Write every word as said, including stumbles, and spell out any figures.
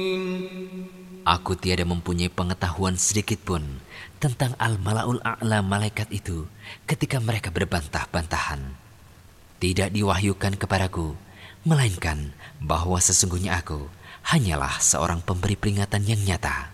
Aku tiada mempunyai pengetahuan sedikit pun tentang Al-Mala'ul A'la malaikat itu ketika mereka berbantah-bantahan. Tidak diwahyukan kepadaku, melainkan bahwa sesungguhnya aku hanyalah seorang pemberi peringatan yang nyata.